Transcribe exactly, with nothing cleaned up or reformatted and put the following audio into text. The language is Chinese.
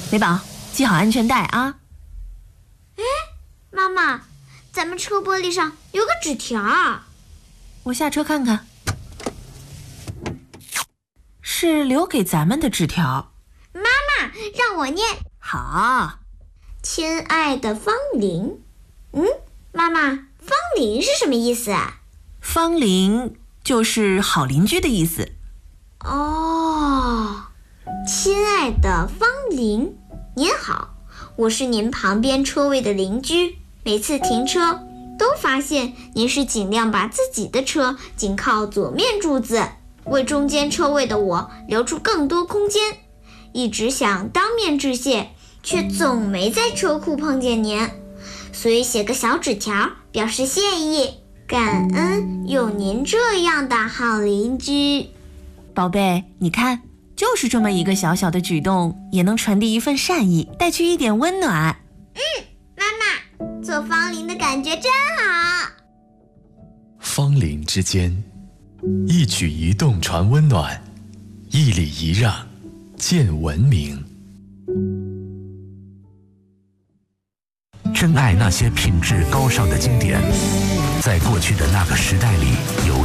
美宝，系好安全带啊。 哎，妈妈，咱们车玻璃上有个纸条。 我下车看看。是留给咱们的纸条。 妈妈，让我念。 好。 亲爱的方玲。嗯，妈妈，方玲是什么意思啊？ 方玲就是好邻居的意思。 哦，亲爱的方玲，您好，我是您旁边车位的邻居，每次停车都发现您是尽量把自己的车紧靠左面柱子，为中间车位的我留出更多空间，一直想当面致谢，却总没在车库碰见您，所以写个小纸条表示谢意，感恩有您这样的好邻居。 宝贝，你看，就是这么一个小小的举动，也能传递一份善意，带去一点温暖。 嗯，妈妈，做方玲的感觉真好。 方邻之间，一举一动传温暖，一礼一让见文明。 珍爱那些品质高尚的经典，在过去的那个时代里有